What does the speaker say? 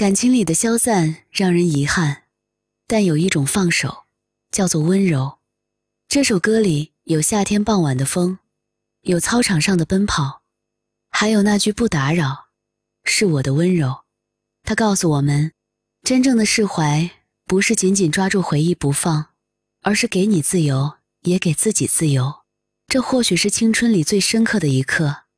感情里的消散让人遗憾，但有一种放手，叫做温柔。这首歌里有夏天傍晚的风，有操场上的奔跑，还有那句不打扰，是我的温柔。它告诉我们，真正的释怀不是紧紧抓住回忆不放，而是给你自由，也给自己自由。这或许是青春里最深刻的一刻。